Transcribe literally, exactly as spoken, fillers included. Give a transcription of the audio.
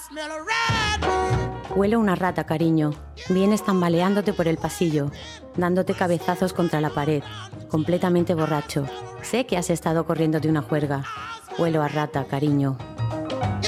Huelo una rata, cariño. Vienes tambaleándote por el pasillo, dándote cabezazos contra la pared, completamente borracho. Sé que has estado corriendo de una juerga. Huelo a rata, cariño.